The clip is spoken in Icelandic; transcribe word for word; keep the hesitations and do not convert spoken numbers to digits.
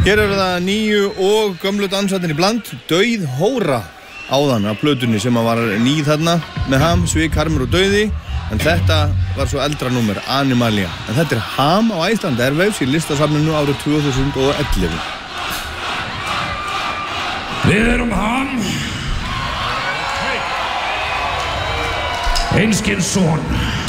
Hér eru það nýju og gömlu dansarnir í bland, Dauð hóra áðan af plötunni sem var ný þarna með Ham, Svik, Harmur og Dauði, en þetta var svo eldra númer, Animalia. En þetta er Ham á Iceland Airwaves í listasafninu árið tvö þúsund og ellefu. Við erum Ham, Einskins son.